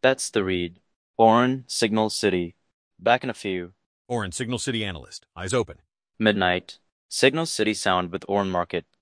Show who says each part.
Speaker 1: That's the read. Orin, Signal City. Back in a few.
Speaker 2: Orin, Signal City analyst. Eyes open.
Speaker 1: Midnight. Signal City sound with Orin Market.